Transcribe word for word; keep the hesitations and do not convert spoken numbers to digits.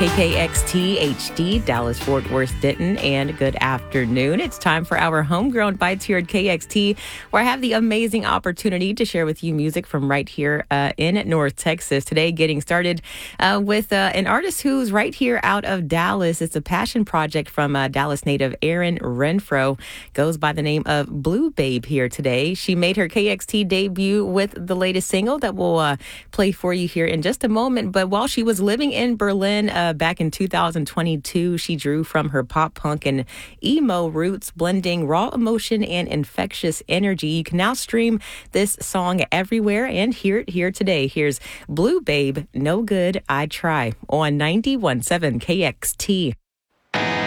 K K X T H D, Dallas, Fort Worth, Denton, and good afternoon. It's time for our Homegrown Bites here at K X T, where I have the amazing opportunity to share with you music from right here uh, in North Texas. Today, getting started uh, with uh, an artist who's right here out of Dallas. It's a passion project from uh, Dallas native Erin Renfro. Goes by the name of Blue Babe here today. She made her K X T debut with the latest single that we'll uh, play for you here in just a moment. But while she was living in Berlin uh, back in two thousand twenty-two, she drew from her pop punk and emo roots, blending raw emotion and infectious energy. You can now stream this song everywhere and hear it here today. Here's Blue Babe, No Good, I Try on ninety-one point seven K X T.